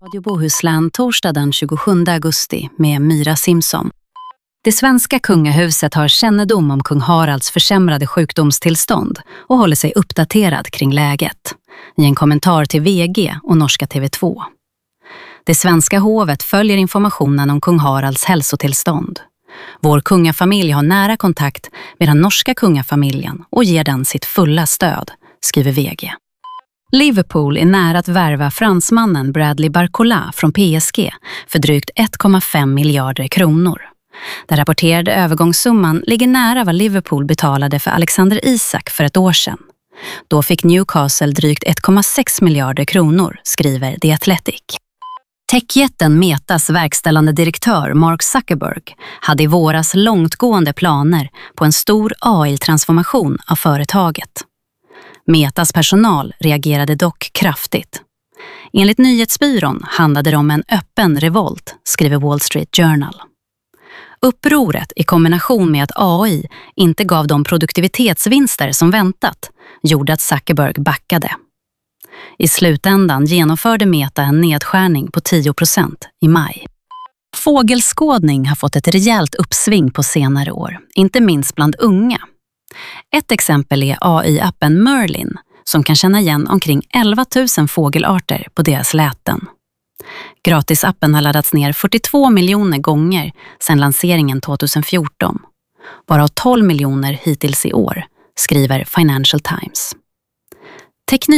Radio Bohuslän torsdag den 27 augusti med Myra Simpson. Det svenska kungahuset har kännedom om kung Haralds försämrade sjukdomstillstånd och håller sig uppdaterad kring läget, i en kommentar till VG och norska TV2. Det svenska hovet följer informationen om kung Haralds hälsotillstånd. Vår kungafamilj har nära kontakt med den norska kungafamiljen och ger den sitt fulla stöd, skriver VG. Liverpool är nära att värva fransmannen Bradley Barcola från PSG för drygt 1,5 miljarder kronor. Den rapporterade övergångssumman ligger nära vad Liverpool betalade för Alexander Isak för ett år sedan. Då fick Newcastle drygt 1,6 miljarder kronor, skriver The Athletic. Techjätten Metas verkställande direktör Mark Zuckerberg hade i våras långtgående planer på en stor AI-transformation av företaget. Metas personal reagerade dock kraftigt. Enligt nyhetsbyrån handlade det om en öppen revolt, skriver Wall Street Journal. Upproret i kombination med att AI inte gav de produktivitetsvinster som väntat gjorde att Zuckerberg backade. I slutändan genomförde Meta en nedskärning på 10% i maj. Fågelskådning har fått ett rejält uppsving på senare år, inte minst bland unga. Ett exempel är AI-appen Merlin som kan känna igen omkring 11 000 fågelarter på deras läten. Gratisappen har laddats ner 42 miljoner gånger sedan lanseringen 2014. Bara 12 miljoner hittills i år, skriver Financial Times.